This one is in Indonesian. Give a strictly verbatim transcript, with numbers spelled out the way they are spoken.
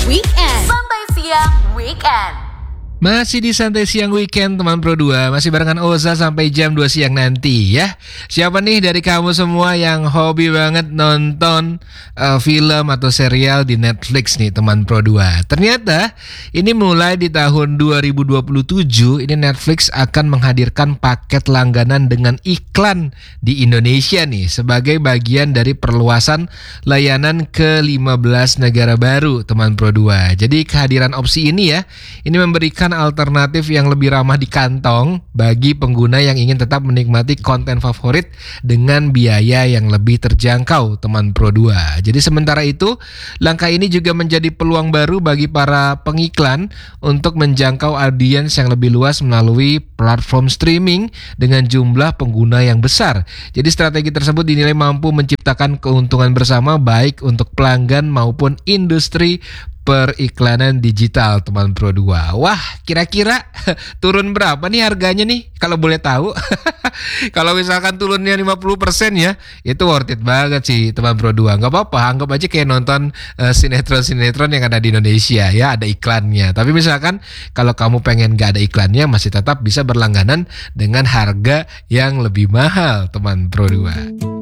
Weekend. Santai siang Weekend. Masih di Santai Siang Weekend teman Pro dua. Masih barengan Oza sampai jam dua siang nanti ya. Siapa nih dari kamu semua yang hobi banget nonton uh, film atau serial di Netflix nih teman Pro dua. Ternyata ini mulai di tahun dua ribu dua puluh tujuh ini Netflix akan menghadirkan paket langganan dengan iklan di Indonesia nih, sebagai bagian dari perluasan layanan ke lima belas negara baru teman Pro dua. Jadi kehadiran opsi ini ya, ini memberikan alternatif yang lebih ramah di kantong bagi pengguna yang ingin tetap menikmati konten favorit dengan biaya yang lebih terjangkau teman Pro dua. Jadi sementara itu, langkah ini juga menjadi peluang baru bagi para pengiklan untuk menjangkau audiens yang lebih luas melalui platform streaming dengan jumlah pengguna yang besar. Jadi strategi tersebut dinilai mampu menciptakan keuntungan bersama baik untuk pelanggan maupun industri periklanan digital teman Pro dua. Wah, kira-kira turun berapa nih harganya nih kalau boleh tahu? Kalau misalkan turunnya lima puluh persen ya, itu worth it banget sih teman Pro dua. Gak apa-apa, anggap aja kayak nonton uh, sinetron-sinetron yang ada di Indonesia ya, ada iklannya. Tapi misalkan kalau kamu pengen gak ada iklannya, masih tetap bisa berlangganan dengan harga yang lebih mahal teman Pro dua.